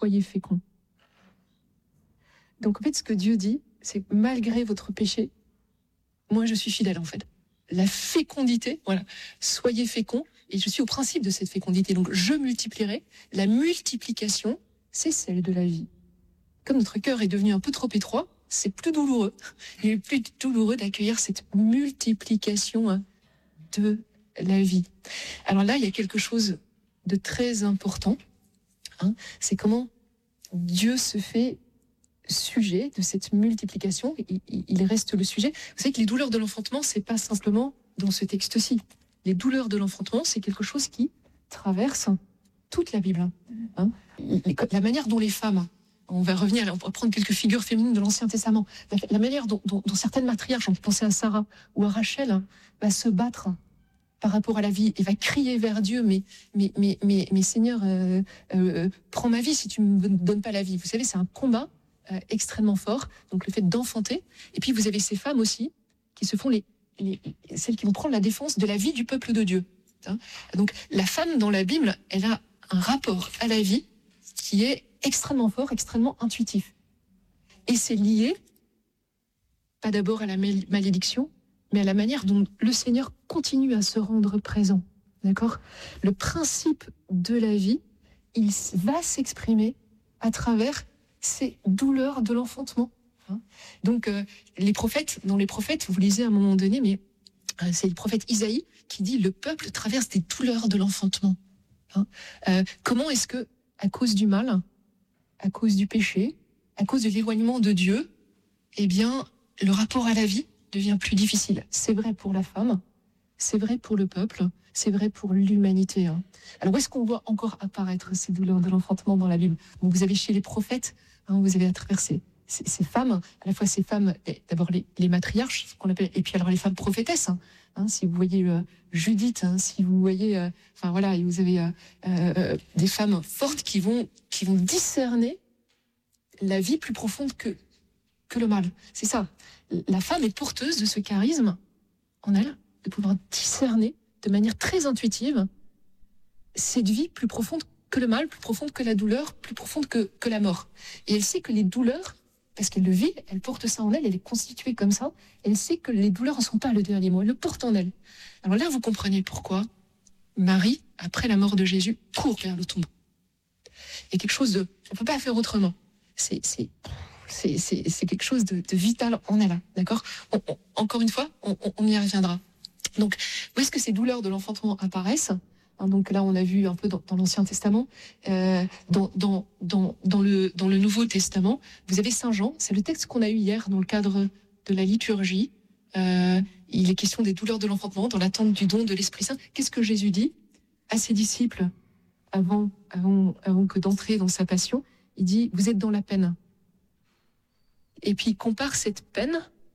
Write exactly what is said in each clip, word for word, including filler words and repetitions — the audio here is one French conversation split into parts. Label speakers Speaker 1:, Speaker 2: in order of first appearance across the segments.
Speaker 1: soyez féconds. Donc en fait, ce que Dieu dit, c'est malgré votre péché, moi je suis fidèle en fait. La fécondité, voilà, soyez féconds, et je suis au principe de cette fécondité. Donc je multiplierai. La multiplication, c'est celle de la vie. Comme notre cœur est devenu un peu trop étroit, c'est plus douloureux. Il est plus douloureux d'accueillir cette multiplication de la vie. Alors là, il y a quelque chose de très important. Hein, c'est comment Dieu se fait sujet de cette multiplication. Il, il reste le sujet. Vous savez que les douleurs de l'enfantement, c'est pas simplement dans ce texte-ci. Les douleurs de l'enfantement, c'est quelque chose qui traverse toute la Bible. Hein, la manière dont les femmes, on va revenir, on va prendre quelques figures féminines de l'Ancien Testament, la, la manière dont, dont, dont certaines matriarches, on peut penser à Sarah ou à Rachel, va se battre par rapport à la vie et va crier vers Dieu, mais, mais, mais, mais, mais Seigneur, euh, euh, prends ma vie si tu ne me donnes pas la vie. Vous savez, c'est un combat euh, extrêmement fort, donc le fait d'enfanter. Et puis vous avez ces femmes aussi qui se font les, les, celles qui vont prendre la défense de la vie du peuple de Dieu. Hein, donc la femme dans la Bible, elle a un rapport à la vie qui est extrêmement fort, extrêmement intuitif. Et c'est lié, pas d'abord à la malédiction, mais à la manière dont le Seigneur continue à se rendre présent. D'accord ? Le principe de la vie, il va s'exprimer à travers ces douleurs de l'enfantement. Hein ? Donc, euh, les prophètes, dans les prophètes, vous lisez à un moment donné, mais euh, c'est le prophète Isaïe qui dit « Le peuple traverse des douleurs de l'enfantement. Hein » euh, Comment est-ce que, à cause du mal, à cause du péché, à cause de l'éloignement de Dieu, eh bien, le rapport à la vie devient plus difficile. C'est vrai pour la femme, c'est vrai pour le peuple, c'est vrai pour l'humanité. Hein. Alors, où est-ce qu'on voit encore apparaître ces douleurs de l'enfantement dans la Bible ? Donc, vous avez chez les prophètes, hein, vous avez à travers ces, ces, ces femmes, à la fois ces femmes, d'abord les, les matriarches, ce qu'on appelle, et puis alors les femmes prophétesses. Hein, hein, si vous voyez euh, Judith, hein, si vous voyez, euh, enfin voilà, vous avez euh, euh, des femmes fortes qui vont, qui vont discerner la vie plus profonde que que le mal. C'est ça. La femme est porteuse de ce charisme en elle, de pouvoir discerner de manière très intuitive cette vie plus profonde que le mal, plus profonde que la douleur, plus profonde que, que la mort. Et elle sait que les douleurs, parce qu'elle le vit, elle porte ça en elle, elle est constituée comme ça, elle sait que les douleurs ne sont pas le dernier mot, elle le porte en elle. Alors là, vous comprenez pourquoi Marie, après la mort de Jésus, court vers le tombeau. Il y a quelque chose de... On ne peut pas faire autrement. C'est... c'est C'est, c'est, c'est quelque chose de, de vital en elle, d'accord ? on, on, Encore une fois, on, on y reviendra. Donc, où est-ce que ces douleurs de l'enfantement apparaissent ? Hein, donc là, on a vu un peu dans, dans l'Ancien Testament, euh, dans, dans, dans, dans, le, dans le Nouveau Testament, vous avez Saint Jean, c'est le texte qu'on a eu hier dans le cadre de la liturgie. Euh, il est question des douleurs de l'enfantement, dans l'attente du don de l'Esprit Saint. Qu'est-ce que Jésus dit à ses disciples avant, avant, avant que d'entrer dans sa passion ? Il dit, vous êtes dans la peine. Et puis il compare cette peine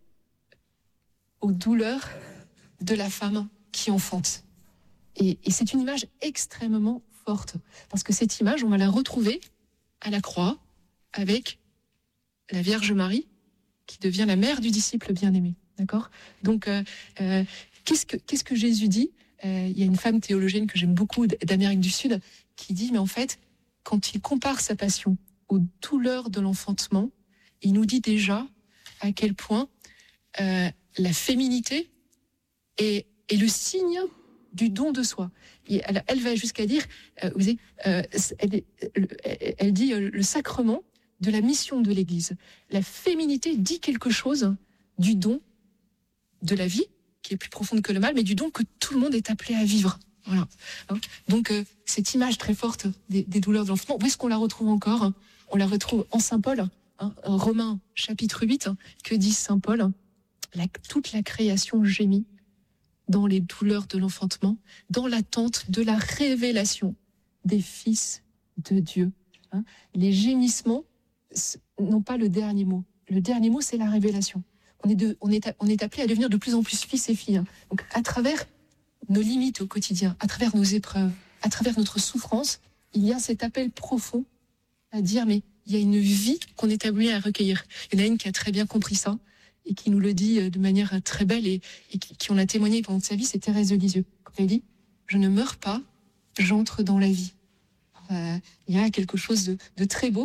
Speaker 1: aux douleurs de la femme qui enfante. Et, et c'est une image extrêmement forte, parce que cette image, on va la retrouver à la croix avec la Vierge Marie, qui devient la mère du disciple bien-aimé. D'accord ? Donc, euh, euh, qu'est-ce que, qu'est-ce que Jésus dit ? euh, Il y a une femme théologienne que j'aime beaucoup d'Amérique du Sud qui dit, mais en fait, quand il compare sa passion aux douleurs de l'enfantement, il nous dit déjà à quel point euh, la féminité est, est le signe du don de soi. Et elle, elle va jusqu'à dire, euh, vous savez, euh, elle, elle, elle dit euh, le sacrement de la mission de l'Église. La féminité dit quelque chose du don de la vie, qui est plus profonde que le mal, mais du don que tout le monde est appelé à vivre. Voilà. Hein, donc, euh, cette image très forte des, des douleurs de l'enfantement, où est-ce qu'on la retrouve encore ? On la retrouve en Saint Paul, hein, Romains chapitre huit, hein, que dit Saint Paul ? la, Toute la création gémit dans les douleurs de l'enfantement, dans l'attente de la révélation des fils de Dieu. Hein. Les gémissements n'ont pas le dernier mot. Le dernier mot, c'est la révélation. On est, de, on, est, on est appelé à devenir de plus en plus fils et filles. Hein. Donc, à travers nos limites au quotidien, à travers nos épreuves, à travers notre souffrance, il y a cet appel profond à dire, mais il y a une vie qu'on est appelé à recueillir. Il y en a une qui a très bien compris ça et qui nous le dit de manière très belle et, et qui, qui en a témoigné pendant sa vie, c'est Thérèse de Lisieux. Quand elle dit, je ne meurs pas, j'entre dans la vie. euh, il y a quelque chose de, de très beau.